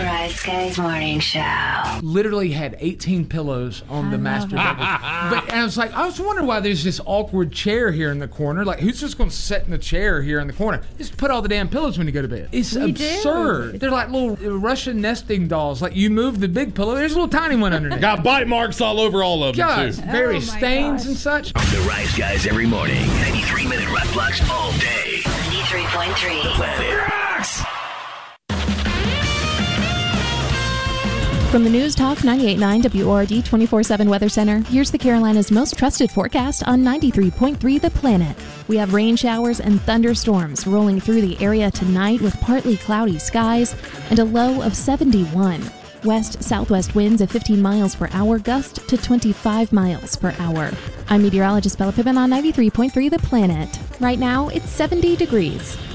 Rise Guys Morning Show. Literally had 18 pillows on the master bedroom. But I was wondering why there's this awkward chair here in the corner. Like, who's just going to sit in the chair here in the corner? Just put all the damn pillows when you go to bed. It's absurd. They're like little Russian nesting dolls. Like, you move the big pillow, there's a little tiny one underneath. Got bite marks all over all of them, God, too. various stains and such. The Rise Guys every morning. 93-minute rock blocks all day. 93.3. The Planet Rocks. From the News Talk 98.9 WORD 24/7 Weather Center, here's the Carolinas' most trusted forecast on 93.3 The Planet. We have rain showers and thunderstorms rolling through the area tonight with partly cloudy skies and a low of 71. West-southwest winds of 15 miles per hour, gust to 25 miles per hour. I'm meteorologist Bella Pippin on 93.3 The Planet. Right now, it's 70 degrees.